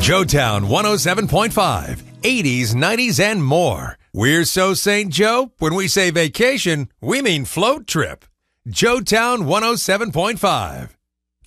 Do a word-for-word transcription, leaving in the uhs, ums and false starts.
Joetown one oh seven point five, eighties, nineties, and more. We're so Saint Joe, when we say vacation, we mean float trip. Joetown one oh seven point five.